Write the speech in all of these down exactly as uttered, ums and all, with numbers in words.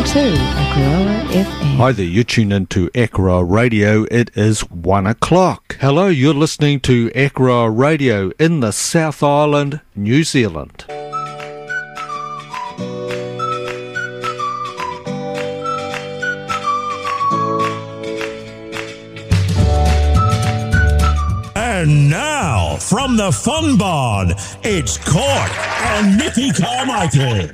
to Akaroa F M. Hi there, you tune into Akaroa Radio. It is one o'clock. Hello, you're listening to Akaroa Radio in the South Island, New Zealand. And now, from the Fun Barn, it's Court and Mickey Carmichael.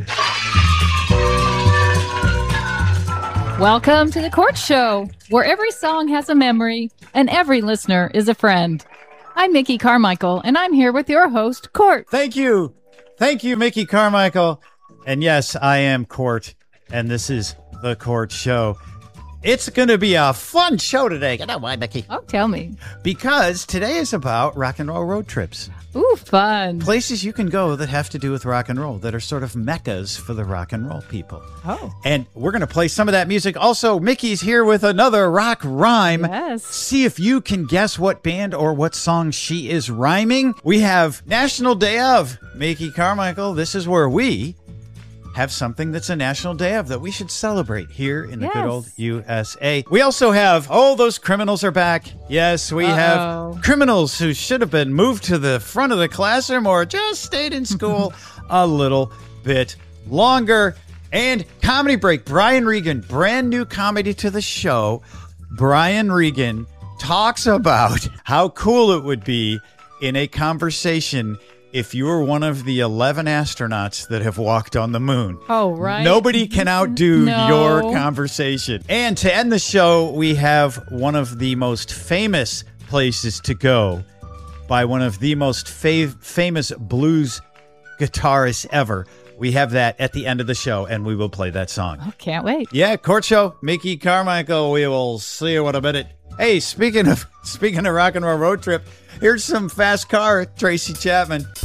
Welcome to the Court Show, where every song has a memory and every listener is a friend. I'm Mickey Carmichael, and I'm here with your host, Court. Thank you. Thank you, Mickey Carmichael. And yes, I am Court, and this is the Court Show. It's going to be a fun show today. Get out, why, Mickey? Oh, tell me. Because today is about rock and roll road trips. Ooh, fun. Places you can go that have to do with rock and roll, that are sort of meccas for the rock and roll people. Oh. And we're going to play some of that music. Also, Mickey's here with another rock rhyme. Yes. See if you can guess what band or what song she is rhyming. We have National Day of. Mickey Carmichael, this is where we have something that's a national day of that we should celebrate here in the Yes. good old U S A. We also have, oh, those criminals are back. Yes, we Uh-oh. have criminals who should have been moved to the front of the classroom or just stayed in school a little bit longer. And Comedy Break, Brian Regan, brand new comedy to the show. Brian Regan talks about how cool it would be in a conversation if you were one of the eleven astronauts that have walked on the moon. Oh, right. Nobody can outdo No. your conversation. And to end the show, we have one of the most famous places to go by one of the most fav- famous blues guitarists ever. We have that at the end of the show, and we will play that song. Oh, can't wait. Yeah, Court Show, Mickey Carmichael. We will see you in a minute. Hey, speaking of speaking of rock and roll road trip, here's some fast car, Tracy Chapman.